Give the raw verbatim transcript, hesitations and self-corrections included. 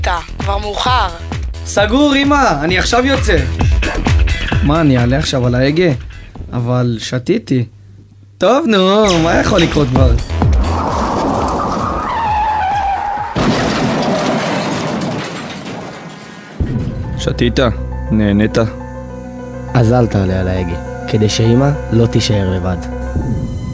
אתה, כבר מאוחר. סגור, אמא, אני עכשיו יוצא. מה, אני אעלה עכשיו על ההגה? אבל שתיתי. טוב, נו, מה יכול לקרות כבר? שתית? נהנית? אז אל תעלה על ההגה, כדי שאמא לא תישאר לבד.